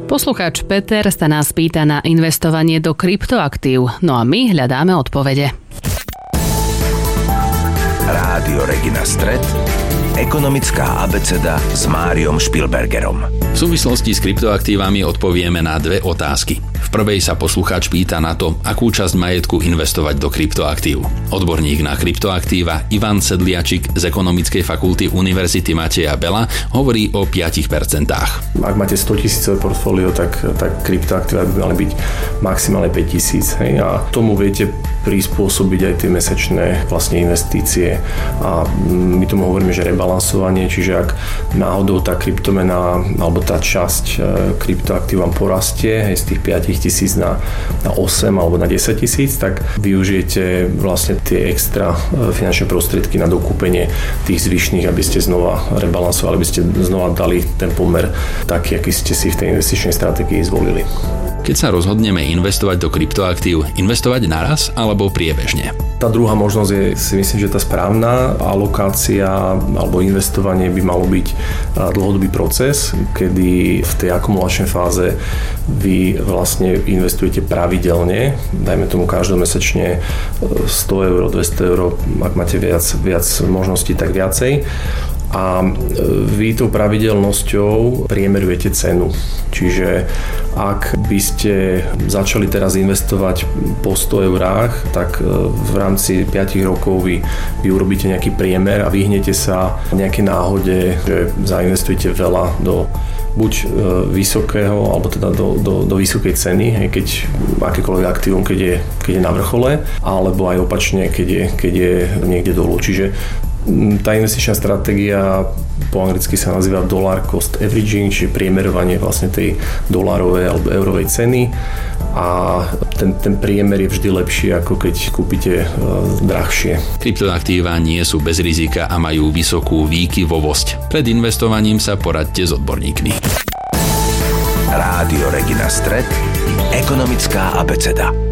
Poslucháč Peter sa nás pýta na investovanie do kryptoaktív, no a my hľadáme odpovede. Rádio Regina Stret, ekonomická abeceda s Máriom Špilbergerom. V súvislosti s kryptoaktívami odpovieme na dve otázky. V prvej sa poslucháč pýta na to, akú časť majetku investovať do kryptoaktív. Odborník na kryptoaktíva Ivan Sedliačik z Ekonomickej fakulty Univerzity Mateja Bela hovorí o 5%. Ak máte 100 000 portfólio, tak kryptoaktíva by mali byť maximálne 5 000. A tomu viete prispôsobiť aj tie mesačné vlastne investície. A my tomu hovoríme, že rebalansovanie, čiže ak náhodou tá kryptomena alebo tá časť kryptoaktív vám porastie z tých 5 000 na 8 alebo na 10 000, tak využijete vlastne tie extra finančné prostriedky na dokúpenie tých zvyšných, aby ste znova rebalansovali, aby ste znova dali ten pomer taký, aký ste si v tej investičnej stratégii zvolili. Keď sa rozhodneme investovať do kryptoaktív, investovať naraz alebo priebežne? Tá druhá možnosť je, si myslím, že tá správna alokácia alebo investovanie by malo byť dlhodobý proces, kedy v tej akumulačnej fáze vy vlastne investujete pravidelne, dajme tomu každomesačne 100 eur, 200 eur, ak máte viac možností, tak viacej. A vy tou pravidelnosťou priemerujete cenu. Čiže ak by ste začali teraz investovať po 100 eurách, tak v rámci 5 rokov vy urobíte nejaký priemer a vyhnete sa nejakej náhode, že zainvestujete veľa do buď vysokého, alebo teda do vysokej ceny, keď akékoľvek aktívum, keď je na vrchole, alebo aj opačne, keď je niekde dolu. Čiže tá investičná stratégia po anglicky sa nazýva dollar cost averaging, čiže priemerovanie vlastne tej dolárovej alebo eurovej ceny, a ten priemer je vždy lepší, ako keď kúpite drahšie. Kryptoaktíva nie sú bez rizika a majú vysokú výkyvovosť. Pred investovaním sa poradte s odborníkmi. Rádio Regina Stret, ekonomická abeceda.